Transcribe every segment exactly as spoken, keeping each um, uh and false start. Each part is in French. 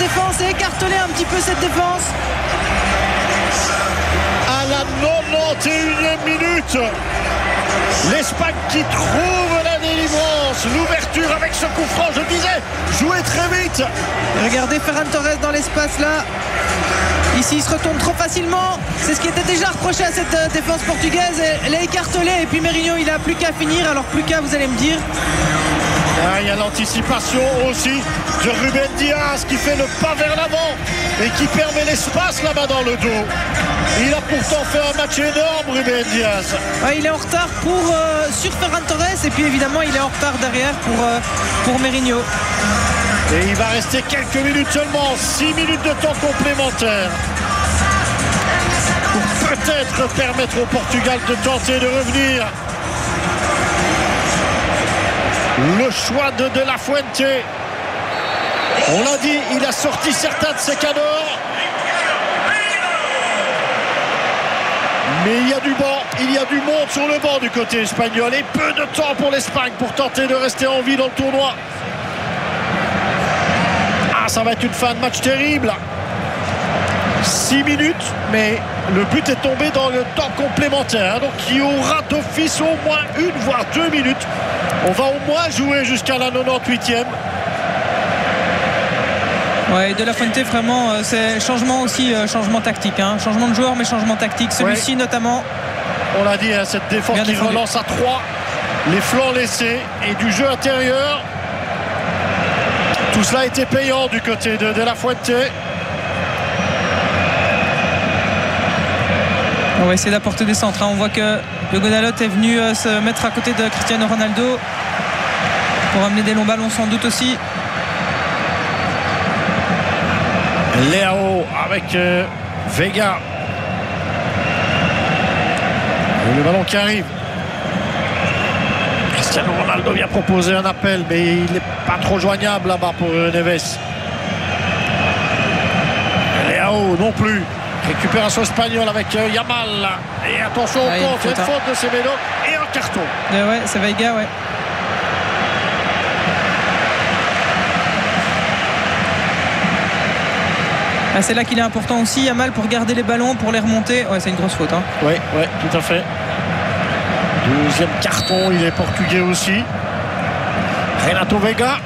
défense et écarteler un petit peu cette défense. À la quatre-vingt-onze et unième minute, l'Espagne qui trouve la délivrance, l'ouverture avec ce coup franc, je disais, jouez très vite. Regardez Ferran Torres dans l'espace là. Ici il se retourne trop facilement. C'est ce qui était déjà reproché à cette euh, défense portugaise. Elle est écartelée et puis Mourinho il a plus qu'à finir. Alors plus qu'à, vous allez me dire. Ah, il y a l'anticipation aussi de Ruben Dias qui fait le pas vers l'avant et qui permet l'espace là-bas dans le dos. Il a pourtant fait un match énorme, Ruben Dias. Ah, il est en retard pour, euh, sur Ferran Torres et puis évidemment il est en retard derrière pour, euh, pour Mourinho. Et il va rester quelques minutes seulement, six minutes de temps complémentaire pour peut-être permettre au Portugal de tenter de revenir. Le choix de De La Fuente. On l'a dit, il a sorti certains de ses cadors. Mais il y a du banc, il y a du monde sur le banc du côté espagnol. Et peu de temps pour l'Espagne pour tenter de rester en vie dans le tournoi. Ah, ça va être une fin de match terrible. six minutes, mais le but est tombé dans le temps complémentaire. Donc il y aura d'office au moins une, voire deux minutes. On va au moins jouer jusqu'à la quatre-vingt-dix-huitième. Ouais, De La Fuente vraiment euh, c'est changement aussi, euh, changement tactique, hein. Changement de joueur mais changement tactique. Celui-ci ouais. Notamment. On l'a dit, hein, cette défense qui défendu. Relance à trois, les flancs laissés et du jeu intérieur. Tout cela a été payant du côté de De La Fuente. On va essayer d'apporter des centres, hein. On voit que le Godalot est venu euh, se mettre à côté de Cristiano Ronaldo pour amener des longs ballons sans doute aussi. Léao avec euh, Vega. Et le ballon qui arrive. Cristiano Ronaldo vient proposer un appel, mais il n'est pas trop joignable là-bas pour euh, Neves. Léao non plus. Récupération espagnole avec euh, Yamal. Et attention au compte, une faute de Semedo et un carton. Euh, ouais, c'est Vega, ouais. Ah, c'est là qu'il est important aussi, Yamal, pour garder les ballons, pour les remonter. Ouais, c'est une grosse faute. Hein. Oui, ouais, tout à fait. Deuxième carton, il est portugais aussi. Renato Vega.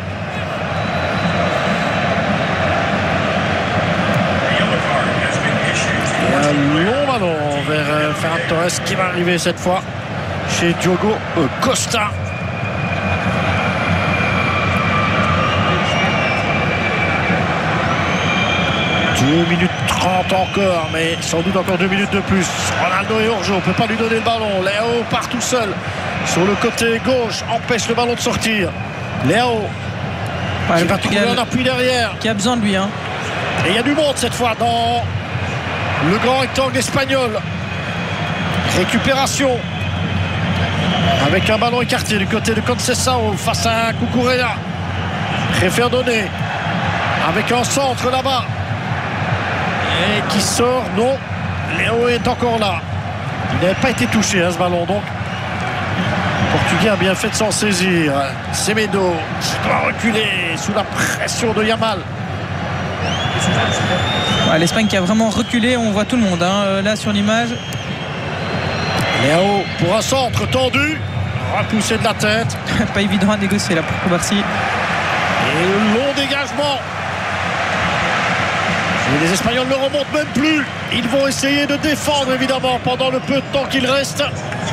Et un long ballon vers euh, Ferran Torres qui va arriver cette fois chez Diogo Costa. deux minutes trente encore, mais sans doute encore deux minutes de plus. Ronaldo est hors jeu, on ne peut pas lui donner le ballon. Léao part tout seul sur le côté gauche, empêche le ballon de sortir. Léao ouais, qui va trouver un appui derrière. Qui a besoin de lui. Hein. Et il y a du monde cette fois dans le grand rectangle espagnol. Récupération avec un ballon écarté du côté de Conceição face à Cucurella. Préfère donner avec un centre là-bas. Et qui sort, non. Léao est encore là. Il n'avait pas été touché à ce ballon, donc le Portugais a bien fait de s'en saisir. Semedo qui doit reculer sous la pression de Yamal. Ouais, l'Espagne qui a vraiment reculé, on voit tout le monde hein, là sur l'image. Léao pour un centre tendu, repoussé de la tête. Pas évident à négocier là pour Koubarsi. Et le long dégagement. Et les Espagnols ne remontent même plus. Ils vont essayer de défendre évidemment pendant le peu de temps qu'il reste.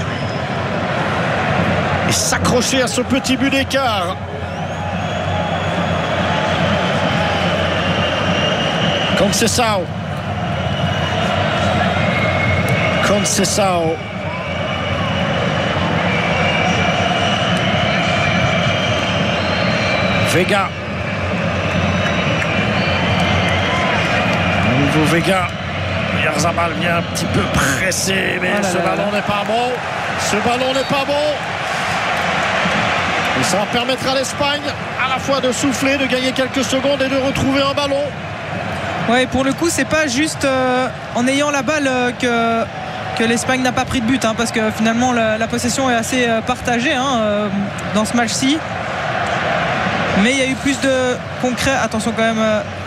Et s'accrocher à ce petit but d'écart. Conceição. Conceição. Vega. Nouveau Vega. Yarzabal vient un petit peu pressé, mais oh ce là ballon n'est pas bon. Ce ballon n'est pas bon. Et ça va permettre à l'Espagne à la fois de souffler, de gagner quelques secondes et de retrouver un ballon. Ouais, pour le coup, c'est pas juste euh, en ayant la balle euh, que, que l'Espagne n'a pas pris de but, hein, parce que finalement la, la possession est assez euh, partagée hein, euh, dans ce match-ci. Mais il y a eu plus de concret. Attention quand même. Euh,